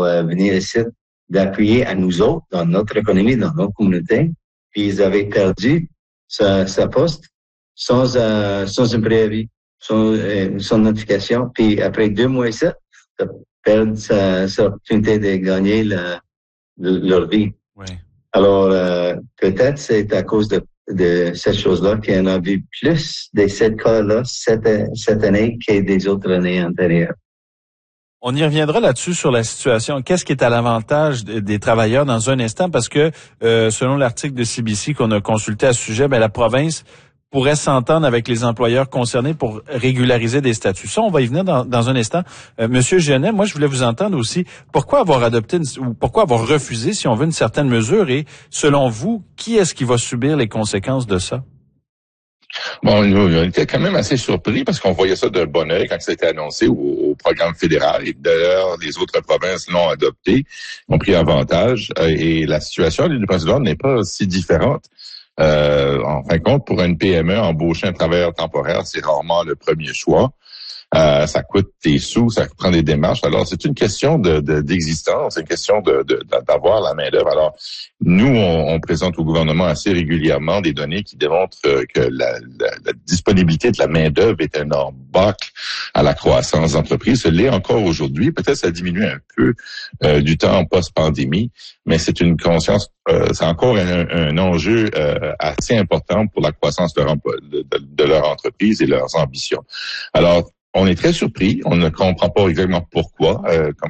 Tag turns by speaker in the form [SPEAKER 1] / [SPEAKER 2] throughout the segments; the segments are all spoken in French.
[SPEAKER 1] venir ici, d'appuyer à nous autres dans notre économie, dans notre communauté. Puis ils avaient perdu sa poste sans un préavis, sans notification. Puis après 2 mois ici, ils perdent sa opportunité de gagner leur vie.
[SPEAKER 2] Oui.
[SPEAKER 1] Alors, peut-être c'est à cause de cette chose-là qu'il y en a vu plus de ces cas-là cette année que des autres années antérieures.
[SPEAKER 2] On y reviendra là-dessus sur la situation. Qu'est-ce qui est à l'avantage des travailleurs dans un instant? Parce que selon l'article de CBC qu'on a consulté à ce sujet, la province pourrait s'entendre avec les employeurs concernés pour régulariser des statuts. Ça, on va y venir dans un instant. Monsieur Genet, moi, je voulais vous entendre aussi. Pourquoi avoir adopté ou pourquoi avoir refusé, si on veut, une certaine mesure? Et selon vous, qui est-ce qui va subir les conséquences de ça?
[SPEAKER 3] Bon, on était quand même assez surpris parce qu'on voyait ça d'un bon œil quand ça a été annoncé au programme fédéral. Et d'ailleurs, les autres provinces l'ont adopté, ont pris avantage. Et la situation du président n'est pas si différente. En fin de compte, pour une PME, embaucher un travailleur temporaire, c'est rarement le premier choix. Ça coûte des sous, ça prend des démarches. Alors, c'est une question d'existence, c'est une question d'avoir la main-d'œuvre. Alors, nous, on présente au gouvernement assez régulièrement des données qui démontrent que la disponibilité de la main-d'œuvre est un obstacle à la croissance d'entreprise. Ce l'est encore aujourd'hui. Peut-être ça diminue un peu du temps post-pandémie, mais c'est une conscience, c'est encore un enjeu assez important pour la croissance de leur entreprise et leurs ambitions. Alors, on est très surpris. On ne comprend pas exactement pourquoi,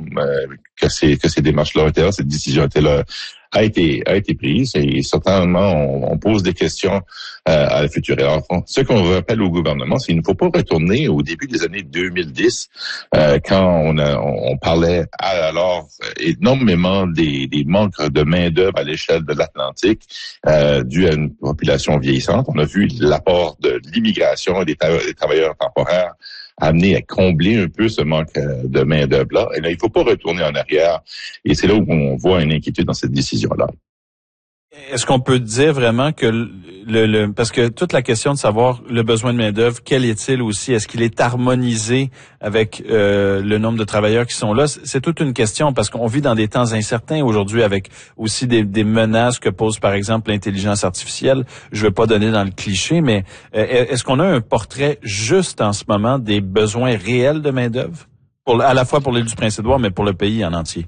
[SPEAKER 3] que ces démarches-là ont été là, cette décision a été prise. Et certainement, on pose des questions à la future. Alors, ce qu'on rappelle au gouvernement, c'est qu'il ne faut pas retourner au début des années 2010, quand on parlait alors énormément des manques de main-d'œuvre à l'échelle de l'Atlantique, dû à une population vieillissante. On a vu l'apport de l'immigration et des travailleurs temporaires amener à combler un peu ce manque de main-d'œuvre-là. Et là, il faut pas retourner en arrière. Et c'est là où on voit une inquiétude dans cette décision-là.
[SPEAKER 2] Est-ce qu'on peut dire vraiment que parce que toute la question de savoir le besoin de main-d'œuvre, quel est-il aussi? Est-ce qu'il est harmonisé avec le nombre de travailleurs qui sont là? C'est toute une question parce qu'on vit dans des temps incertains aujourd'hui avec aussi des menaces que pose par exemple l'intelligence artificielle. Je ne veux pas donner dans le cliché, mais est-ce qu'on a un portrait juste en ce moment des besoins réels de main-d'œuvre? À la fois pour l'île du Prince-Édouard, mais pour le pays en entier?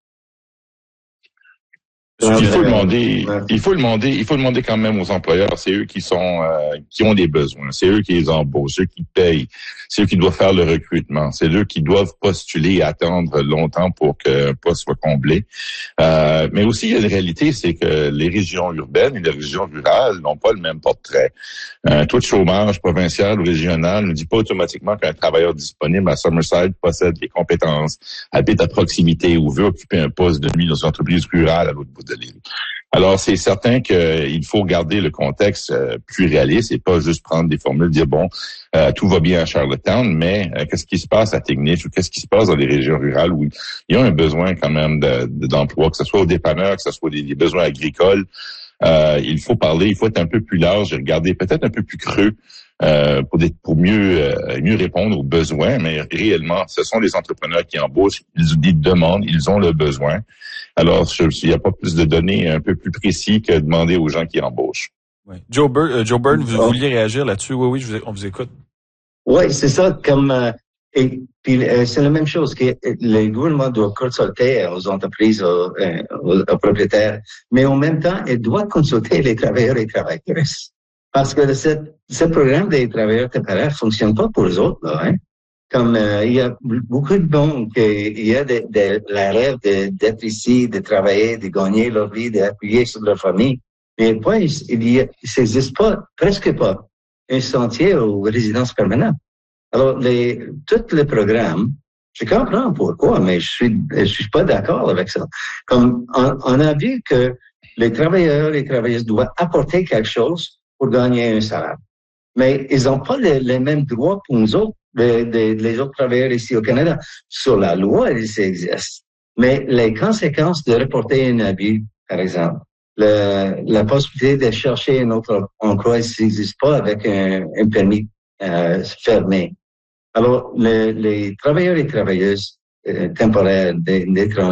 [SPEAKER 3] Il faut demander quand même aux employeurs. C'est eux qui ont des besoins. C'est eux qui les embauchent, ceux qui payent. C'est eux qui doivent faire le recrutement. C'est eux qui doivent postuler et attendre longtemps pour qu'un poste soit comblé. Mais aussi, il y a une réalité, c'est que les régions urbaines et les régions rurales n'ont pas le même portrait. Un taux de chômage provincial ou régional ne dit pas automatiquement qu'un travailleur disponible à Summerside possède les compétences, habite à proximité ou veut occuper un poste de nuit dans une entreprise rurale à l'autre bout de l'île. Alors, c'est certain qu'il faut garder le contexte plus réaliste et pas juste prendre des formules, dire tout va bien à Charlottetown, mais qu'est-ce qui se passe à Tignish ou qu'est-ce qui se passe dans les régions rurales où il y a un besoin quand même d'emploi, que ce soit aux dépanneurs, que ce soit des besoins agricoles. Il faut être un peu plus large et regarder peut-être un peu plus creux pour mieux répondre aux besoins, mais réellement, ce sont les entrepreneurs qui embauchent, ils demandent, ils ont le besoin. Alors, il n'y a pas plus de données un peu plus précis que demander aux gens qui embauchent.
[SPEAKER 2] Oui. Joe Byrne, vous vouliez réagir là-dessus? Oui, on vous écoute.
[SPEAKER 1] Oui, c'est ça. Et puis c'est la même chose que le gouvernement doit consulter aux entreprises, aux propriétaires, mais en même temps, il doit consulter les travailleurs et travailleuses. Parce que ce programme des travailleurs temporaires fonctionne pas pour eux autres, là, hein. Comme il y a beaucoup de monde il y a la rêve d'être ici, de travailler, de gagner leur vie, d'appuyer sur leur famille. Mais il n'existe pas, presque pas, un sentier aux résidences permanentes. Alors, tous les programmes, je comprends pourquoi, mais je suis pas d'accord avec ça. Comme on a vu que les travailleurs et travailleuses doivent apporter quelque chose pour gagner un salaire. Mais ils n'ont pas les mêmes droits pour nous autres, les autres travailleurs ici au Canada. Sur la loi, ils existent. Mais les conséquences de reporter un abus, par exemple, la possibilité de chercher un autre emploi n'existe pas avec un permis fermé. Alors, les travailleurs et travailleuses temporaires d'étrangers